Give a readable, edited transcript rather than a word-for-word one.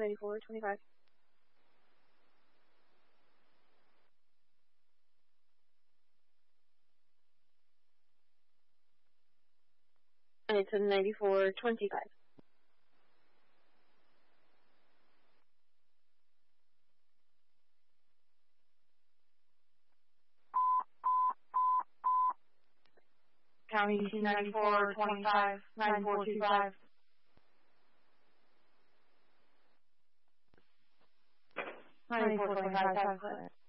9425. And it's a 9425. County DC 9425, 9425. Ninety-four 25,